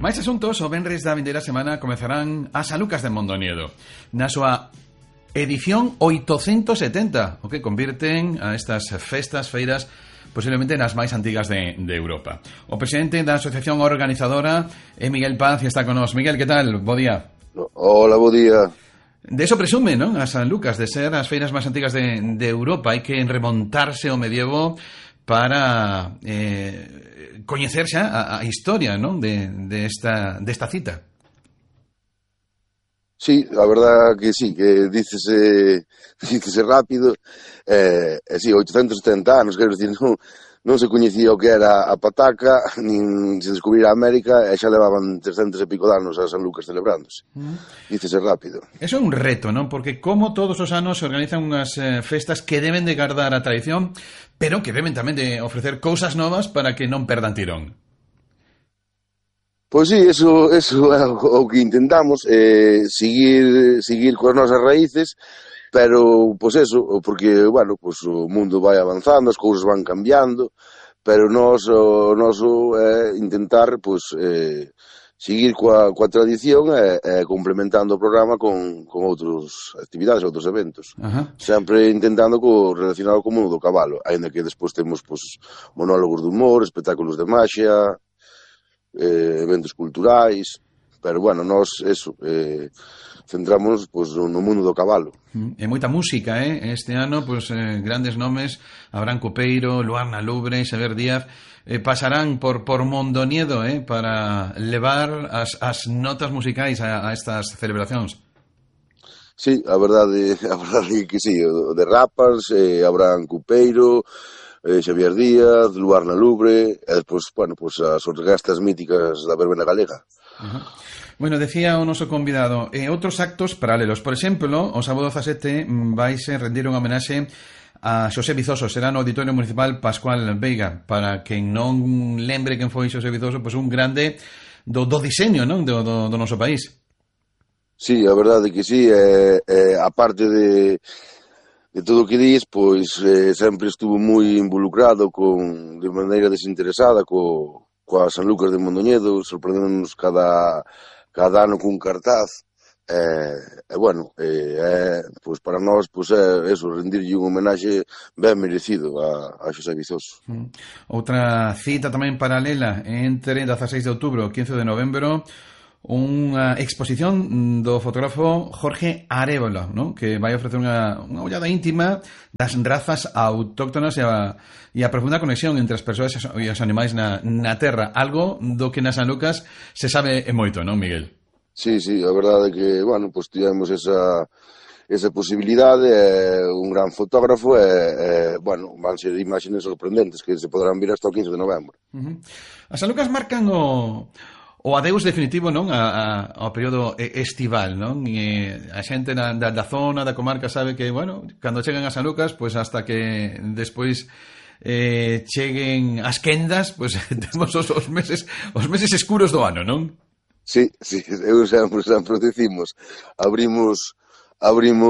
Máis asuntos, o venres da vindeira semana comezarán as Sanlucas de Mondoñedo na súa edición 870, o que convirten a estas feiras posiblemente nas máis antigas de Europa. O presidente da asociación organizadora é Miguel Paz e está con nós. Miguel, que tal? Bo día. Hola, bo día. De eso presume, non? As Sanlucas, de ser as feiras máis antigas de Europa. Hai que remontarse ao medievo para coñecer xa a historia, non? Desta cita. Sí, a verdad que sí, que dícese rápido. Sí, 870 anos, quero dicir, non se coñecía o que era a pataca, nin se descubrira a América, e xa levaban 300 e pico de anos a Sanlucas celebrándose. Dícese rápido. Eso é un reto, non? Porque como todos os anos se organizan unhas festas que deben de guardar a tradición, pero que deben tamén de ofrecer cousas novas para que non perdan tirón. Pois sí, eso é o que intentamos, seguir coas nosas raíces, pero, pois eso, porque, bueno, pois o mundo vai avanzando, as cousas van cambiando, pero o noso é intentar, pois, seguir coa tradición e complementando o programa con outras actividades, outros eventos. Sempre intentando relacionado co mundo do cabalo, aínda que despois temos, pois, monólogos de humor, espectáculos de maxia, eventos culturais, pero, bueno, nós, eso, centrámonos, pois, no mundo do cabalo. E moita música, este ano, pois, grandes nomes, Abraham Coupeiro, Luarna Lubre, Xavier Díaz, pasarán por Mondoñedo, para levar as notas musicais a estas celebracións. Sí, a verdade é que sí, o de Rappers, Abraham Coupeiro, Xavier Díaz, Luarna Lubre, e despois, bueno, pois as orquestas míticas da verbena galega. Bueno, decía o noso convidado, outros actos paralelos. Por exemplo, o sábado 17 vaise rendir unha homenaxe a Xosé Vizoso. Será no Auditorio Municipal Pascual Veiga. Para quen non lembre quen foi Xosé Vizoso, pois un grande do diseño, non? Do noso país. Sí, a verdade que sí, a parte de todo o que dis, pois sempre estuvo moi involucrado de maneira desinteresada coas Sanlucas de Mondoñedo, sorprendéndonos cada ano cun cartaz, bueno, pois para nós, pois é eso, rendirlle un homenaxe ben merecido a Xosé Vizoso. Outra cita tamén paralela entre 16 de outubro e 15 de novembro, unha exposición do fotógrafo Jorge Arévalo, ¿no? Que vai ofrecer unha ollada íntima das razas autóctonas e a profunda conexión entre as persoas e os animais na terra, algo do que nas Sanlucas se sabe moito, non, Miguel? Sí, a verdade é que, bueno, pois tivemos esa posibilidade, un gran fotógrafo bueno, van ser imaxes sorprendentes que se poderán ver hasta o 15 de novembro. As Sanlucas marcan o adeus definitivo, non, ao período estival, non? E a xente da zona, da comarca sabe que, bueno, cando chegan as Sanlucas, pois hasta que despois cheguen as quendas, pois temos os meses escuros do ano, non? Sí, eu sempre decimos, abrimos a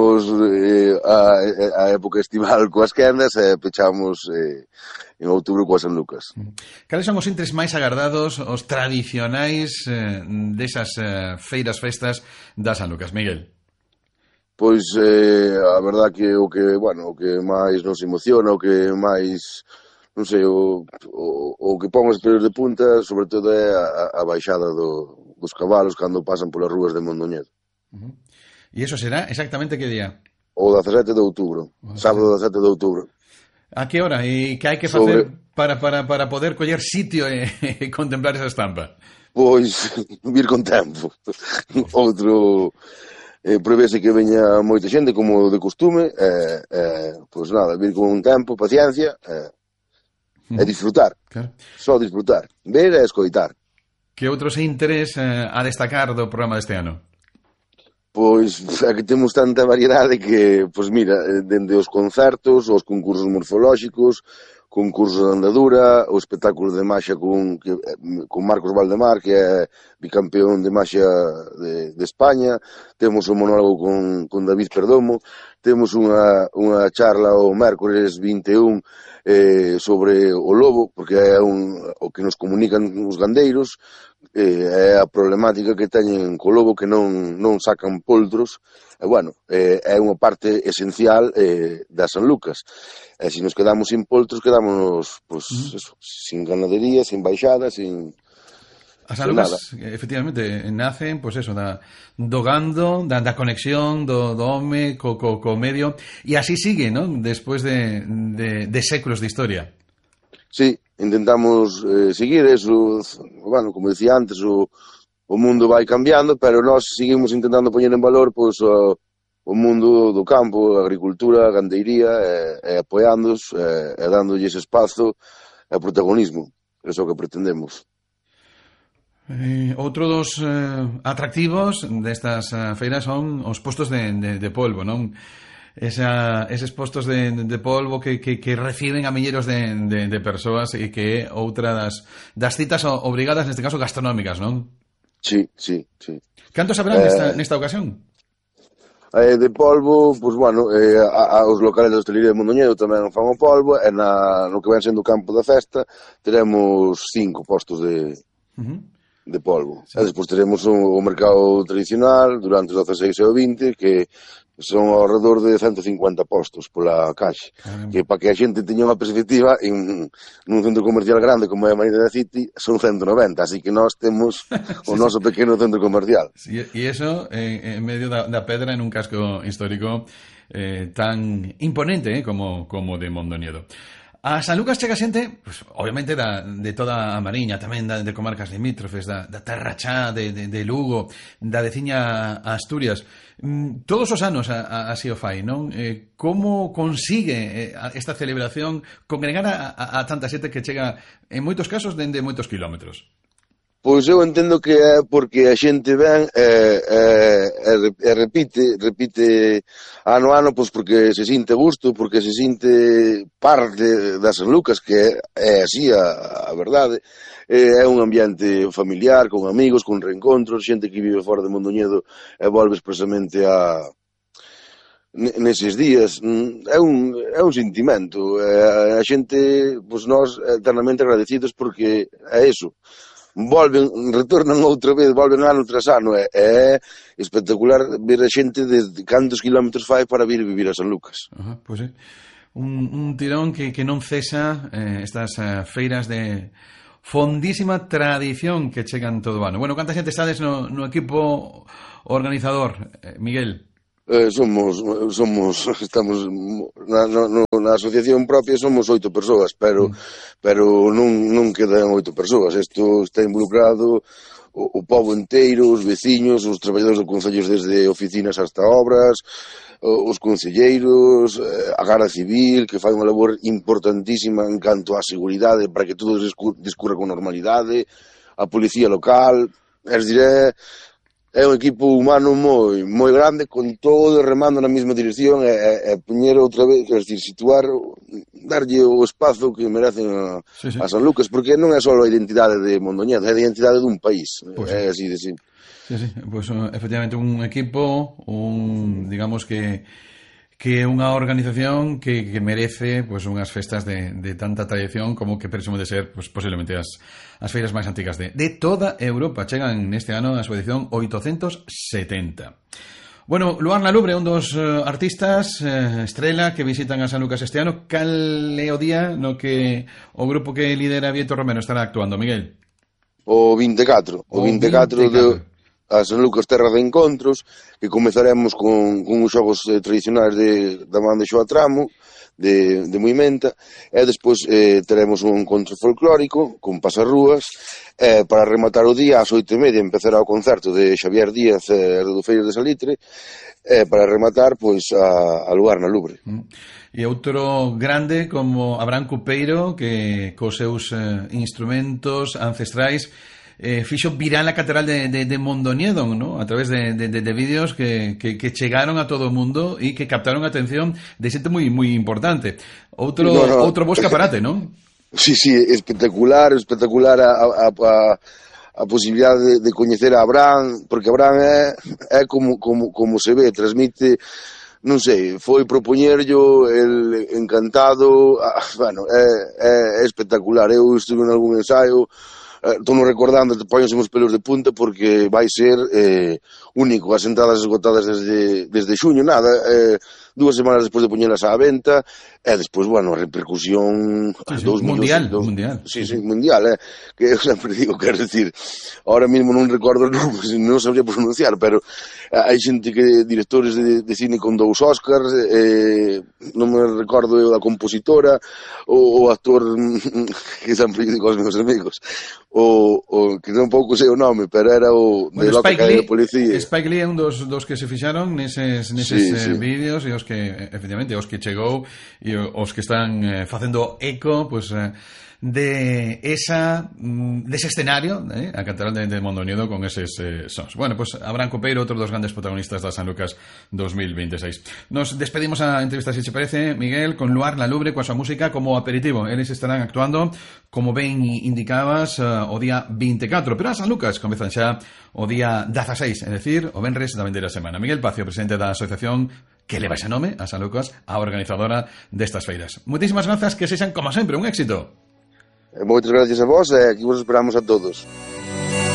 época estival coas quendas e pechamos en outubro coas Sanlucas. Cales son os intres máis agardados, os tradicionais desas festas das Sanlucas, Miguel? Pois a verdad que o que máis nos emociona, o que máis, non sei, o que pon os pelos de punta, sobre todo é a baixada dos cabalos cando pasan polas rúas de Mondoñedo. E iso será exactamente que día? O 17 de outubro, sábado 17 de outubro. A que hora? E que hai que facer para poder coller sitio e contemplar esa estampa? Pois, vir con tempo. Outro, prevese que veña moita xente, como de costume, pois nada, vir con tempo, paciencia, e disfrutar. Claro. Só disfrutar. Ver e escoitar. Que outros interés a destacar do programa deste ano? Pois é que temos tanta variedade que, pois mira, dende os concertos, os concursos morfolóxicos, concursos de andadura, o espectáculo de maxia con Marcos Valdemar, que é bicampeón de maxia de España, temos o monólogo con David Perdomo, temos unha charla o mércores 21 sobre o lobo, porque é o que nos comunican os gandeiros, é a problemática que teñen co lobo, que non sacan poltros, e bueno, é unha parte esencial da San Lucas. E se nos quedamos sin poltros, quedamos pues, eso, sin ganadería, sin baixada, sin... As Lucas, efectivamente, nacen, pois eso, do gando, da conexión do home co medio, e así sigue, non? Despois de séculos de historia. Sí, intentamos seguir eso, bueno, como decía antes, o mundo vai cambiando, pero nós seguimos intentando poñer en valor, pois, o mundo do campo, a agricultura, a gandeiría, e apoiándoos, e dándolles espazo e protagonismo. Eso é o que pretendemos. Outro dos atractivos destas feiras son os postos de polvo, non? Eses postos de polvo que reciben a milleiros de persoas e que é outra das citas obrigadas, neste caso gastronómicas, non? Sí. Cantos haberán nesta ocasión? De polvo, pois, bueno, os locales da hostelería de Mondoñedo tamén fan o polvo, e no que ven sendo o campo da festa teremos 5 postos de polvo. Sí. E despois teremos o mercado tradicional durante os 16 e o 20, que son ao redor de 150 postos pola caixa. Que para que a xente teña unha perspectiva, nun centro comercial grande como é a Marina da City, son 190, así que nós temos o noso pequeno centro comercial. Sí, e iso en medio da pedra, en un casco histórico tan imponente como de Mondoñedo. A San Lucas chega xente, pues, obviamente, de toda a Mariña, tamén de comarcas limítrofes, da Terra Chá, de Lugo, da veciña Asturias. Todos os anos así o fai, non? Como consigue esta celebración congregar a tanta xente que chega, en moitos casos, dende moitos kilómetros? Pois eu entendo que é porque a xente ven e repite ano a ano, pois porque se sinte gusto, porque se sinte parte das San Lucas, que é así a verdade. É un ambiente familiar, con amigos, con reencontros, xente que vive fora de Mondoñedo e volve expresamente neses días. É un sentimento. A xente, pois nós, eternamente agradecidos, porque é eso. Retornan outra vez, volven ano tras ano. É espectacular ver a xente de cantos kilómetros fai para vir vivir a San Lucas. Pois é, un tirón que non cesa estas feiras de fondísima tradición que chegan todo o ano. Bueno, canta xente estades no equipo organizador, Miguel? Estamos na asociación propia, somos 8 persoas, pero non quedan 8 persoas. Isto está involucrado o pobo enteiro, os veciños, os traballadores do concello, desde oficinas hasta obras, os concelleiros, a Garda Civil, que fai unha labor importantísima en canto á seguridade para que todo discurra con normalidade, a policía local, é un equipo humano moi grande, con todo remando na mesma dirección, e poñer outra vez, quer decir, situar, darlle o espazo que merecen a San Lucas, porque non é só a identidade de Mondoñedo, é a identidade dun país, é así de simple. Sí, pues efectivamente un equipo, digamos que unha organización que merece pues unhas festas de tanta tradición como que presume de ser pues posiblemente as feiras máis antigas de toda Europa. Chegan neste ano a súa edición 870. Bueno, Luarna Lubre, un dos artistas estrela que visitan a San Lucas este ano. Cal é o día no que o grupo que lidera Vieto Romero estará actuando, Miguel? O 24 de a San Lucas Terra de Encontros, que comezaremos con os xogos tradicionais da man de Xoa Tramo, de Moimenta, e despois teremos un encontro folclórico con pasarrúas, para rematar o día ás 8:30 empezará o concerto de Xavier Díaz e do Feiros de Salitre, para rematar pois a Luarna Lubre. E outro grande como Abraham Cupeiro, que cos seus instrumentos ancestrais fixo viral a catedral de Mondoñedo, ¿no? A través de vídeos que chegaron a todo o mundo e que captaron a atención de xente moi importante. Outro bo escaparate, non? Sí, espectacular a posibilidade de coñecer a Abraham, porque Abraham é como se ve, transmite non sei, foi propoñerllo, el encantado, bueno, é espectacular. Eu estuve en algún ensaio, estou non recordando, póñense os pelos de punta porque vai ser único, as entradas esgotadas desde xuño, nada, 2 semanas despois de poñelas á venta, e despois, bueno, a repercusión mundial. Sí, mundial, que eu sempre digo, quero decir, ahora mesmo non recordo os nomes, non sabría pronunciar, pero hai xente que, directores de cine con 2 Oscars, non me recordo a compositora, o actor que sempre digo aos meus amigos, o que non pouco sei o nome, pero era o de Loca Cae de Policía. Spike Lee é un dos que se fixaron neses vídeos, e os que, efectivamente, os que chegou e os que están facendo eco, pues, de ese escenario, a Catedral de Mondoñedo con eses sons. Bueno, pues Abraham Copeiro, outro dos grandes protagonistas da San Lucas 2026. Nos despedimos a entrevista, se che parece, Miguel, con Luar La Lubre, coa súa música como aperitivo. Eles estarán actuando, como ben indicabas, o día 24, pero a San Lucas comezan xa o día 16, é dicir, o venres da vendeira semana. Miguel Pacio, presidente da asociación que leva ese nome, a San Lucas, a organizadora destas feiras. Moitísimas grazas, que sexan, como sempre, un éxito. Moitas gracias a vos, e aquí vos esperamos a todos.